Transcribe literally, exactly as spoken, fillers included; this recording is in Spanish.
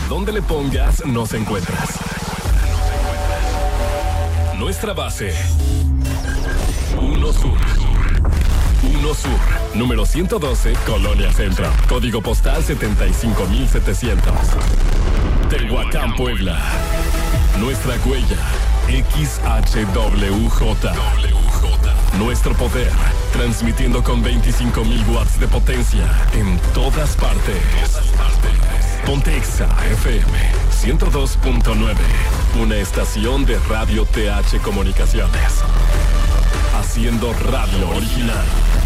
Donde le pongas, nos encuentras. Nuestra base. Uno Sur. Uno Sur. Número ciento doce, Colonia Centro. Código postal setenta y cinco mil setecientos. Tehuacán, Puebla. Nuestra huella. X H W J. Nuestro poder. Transmitiendo con veinticinco mil watts de potencia en todas partes. Ponte Exa F M ciento dos punto nueve. Una estación de Radio T H Comunicaciones. Haciendo radio original.